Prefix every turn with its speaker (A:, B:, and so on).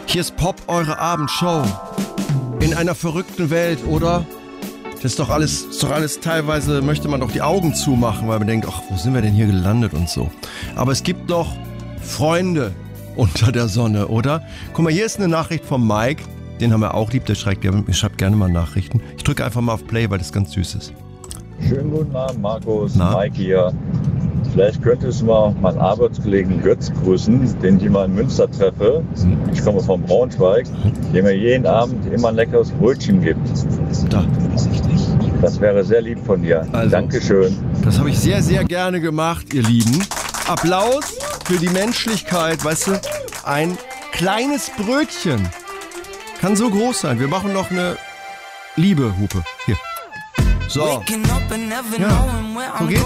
A: Hier ist Pop, eure Abendshow. In einer verrückten Welt, oder? Das ist doch alles teilweise, möchte man doch die Augen zumachen, weil man denkt, ach, wo sind wir denn hier gelandet und so. Aber es gibt noch Freunde unter der Sonne, oder? Guck mal, hier ist eine Nachricht vom Mike. Den haben wir auch lieb, der schreibt gerne mal Nachrichten. Ich drücke einfach mal auf Play, weil das ganz süß ist.
B: Schönen guten Abend, Markus. Mike hier. Vielleicht könntest du mal meinen Arbeitskollegen Götz grüßen, den ich mal in Münster treffe. Ich komme vom Braunschweig, der mir jeden Abend immer ein leckeres Brötchen gibt.
A: Da.
B: Das wäre sehr lieb von dir.
A: Also,
B: Dankeschön.
A: Das habe ich sehr, sehr gerne gemacht, ihr Lieben. Applaus für die Menschlichkeit, weißt du? Ein kleines Brötchen kann so groß sein. Wir machen noch eine Liebe-Hupe. Hier. So. Ja, so geht's.